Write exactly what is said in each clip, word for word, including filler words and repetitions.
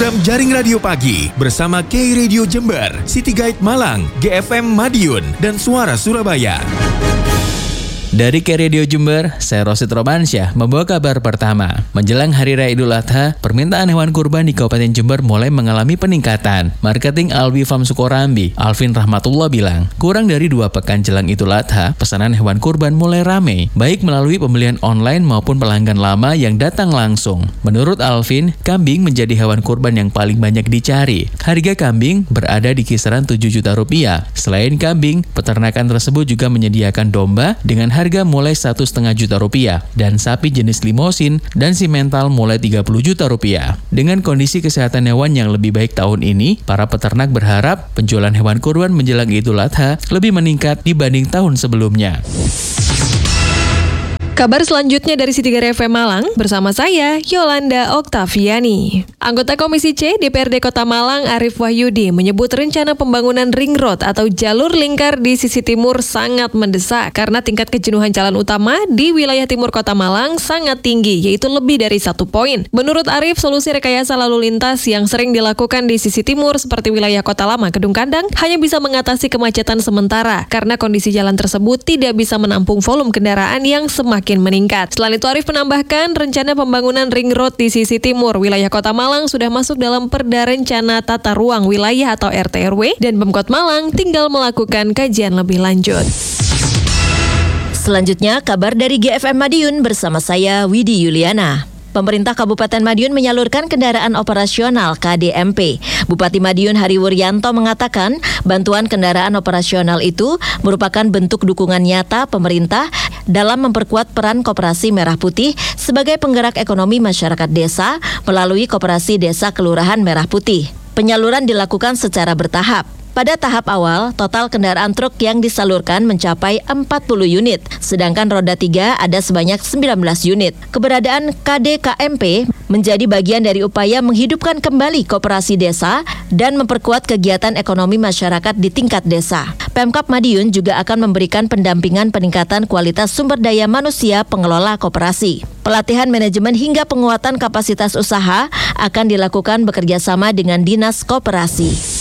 program Jaring Radio Pagi bersama K-Radio Jember, City Guide Malang, G F M Madiun, dan Suara Surabaya. Dari K-Radio Jember, saya Rosid Romansyah membawa kabar pertama. Menjelang Hari Raya Idul Adha, permintaan hewan kurban di Kabupaten Jember mulai mengalami peningkatan. Marketing Alwi Farm Sukorambi, Alvin Rahmatullah bilang, kurang dari dua pekan jelang Idul Adha, pesanan hewan kurban mulai ramai, baik melalui pembelian online maupun pelanggan lama yang datang langsung. Menurut Alvin, kambing menjadi hewan kurban yang paling banyak dicari. Harga kambing berada di kisaran tujuh juta rupiah. Selain kambing, peternakan tersebut juga menyediakan domba dengan harga harga mulai satu koma lima juta rupiah dan sapi jenis limosin dan simental mulai tiga puluh juta rupiah. Dengan kondisi kesehatan hewan yang lebih baik tahun ini, para peternak berharap penjualan hewan kurban menjelang Idul Adha lebih meningkat dibanding tahun sebelumnya. Kabar selanjutnya dari City Guide F M Malang bersama saya, Yolanda Oktaviani. Anggota Komisi C D P R D Kota Malang, Arif Wahyudi, menyebut rencana pembangunan ring road atau jalur lingkar di sisi timur sangat mendesak karena tingkat kejenuhan jalan utama di wilayah timur Kota Malang sangat tinggi, yaitu lebih dari satu poin. Menurut Arif, solusi rekayasa lalu lintas yang sering dilakukan di sisi timur seperti wilayah Kota Lama, Kedung Kandang hanya bisa mengatasi kemacetan sementara karena kondisi jalan tersebut tidak bisa menampung volume kendaraan yang semakin meningkat. Selain itu, Arif menambahkan rencana pembangunan ring road di sisi timur wilayah Kota Malang sudah masuk dalam Perda Rencana Tata Ruang Wilayah atau R T R W dan Pemkot Malang tinggal melakukan kajian lebih lanjut. Selanjutnya, kabar dari G F M Madiun bersama saya, Widi Yuliana. Pemerintah Kabupaten Madiun menyalurkan kendaraan operasional K D M P. Bupati Madiun Hari Wuryanto mengatakan bantuan kendaraan operasional itu merupakan bentuk dukungan nyata pemerintah dalam memperkuat peran Koperasi Merah Putih sebagai penggerak ekonomi masyarakat desa melalui Koperasi Desa Kelurahan Merah Putih. Penyaluran dilakukan secara bertahap. Pada tahap awal, total kendaraan truk yang disalurkan mencapai empat puluh unit, sedangkan roda tiga ada sebanyak sembilan belas unit. Keberadaan K D K M P menjadi bagian dari upaya menghidupkan kembali koperasi desa dan memperkuat kegiatan ekonomi masyarakat di tingkat desa. Pemkab Madiun juga akan memberikan pendampingan peningkatan kualitas sumber daya manusia pengelola koperasi. Pelatihan manajemen hingga penguatan kapasitas usaha akan dilakukan bekerjasama dengan Dinas Koperasi.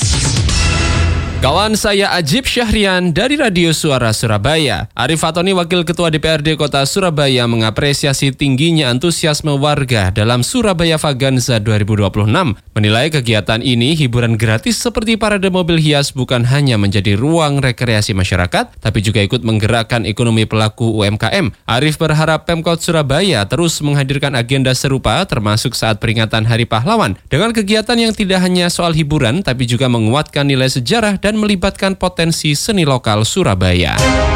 Kawan saya Ajib Syahrian dari Radio Suara Surabaya. Arif Fatoni, Wakil Ketua D P R D Kota Surabaya, mengapresiasi tingginya antusiasme warga dalam Surabaya Vaganza dua ribu dua puluh enam. Menilai kegiatan ini hiburan gratis seperti parade mobil hias bukan hanya menjadi ruang rekreasi masyarakat, tapi juga ikut menggerakkan ekonomi pelaku U M K M. Arif berharap Pemkot Surabaya terus menghadirkan agenda serupa termasuk saat peringatan Hari Pahlawan dengan kegiatan yang tidak hanya soal hiburan tapi juga menguatkan nilai sejarah dan dan melibatkan potensi seni lokal Surabaya.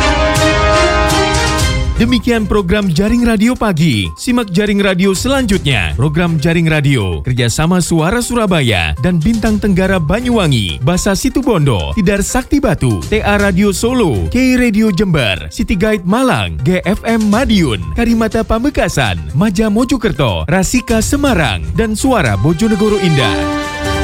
Demikian program Jaring Radio Pagi. Simak Jaring Radio selanjutnya. Program Jaring Radio kerjasama Suara Surabaya dan Bintang Tenggara Banyuwangi, Basa Situbondo, Tidar Sakti Batu, T A Radio Solo, K-Radio Jember, City Guide Malang, G F M Madiun, Karimata Pamekasan, Maja Mojokerto, Rasika Semarang, dan Suara Bojonegoro Indah.